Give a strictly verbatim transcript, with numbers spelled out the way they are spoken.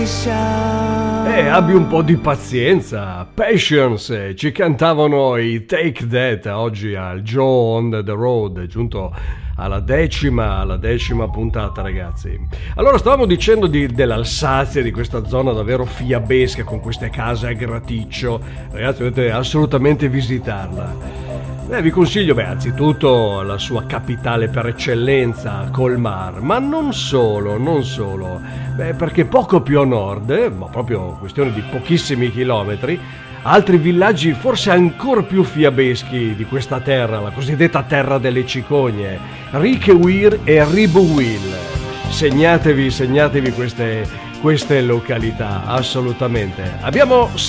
Eh, abbi un po' di pazienza. Patience, ci cantavano i Take That oggi al Joe on the Road, giunto alla decima, alla decima puntata, ragazzi. Allora, stavamo dicendo di, dell'Alsazia, di questa zona davvero fiabesca con queste case a graticcio. Ragazzi, dovete assolutamente visitarla. Eh, vi consiglio, beh, anzitutto la sua capitale per eccellenza, Colmar, ma non solo, non solo, beh, perché poco più a nord, eh, ma proprio questione di pochissimi chilometri, altri villaggi forse ancora più fiabeschi di questa terra, la cosiddetta terra delle cicogne, Riquewir e Ribeauvillé. Segnatevi, segnatevi queste, queste località, assolutamente. Abbiamo